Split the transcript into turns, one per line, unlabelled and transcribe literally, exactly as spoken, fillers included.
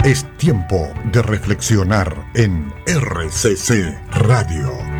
Es tiempo de reflexionar en R C C Radio.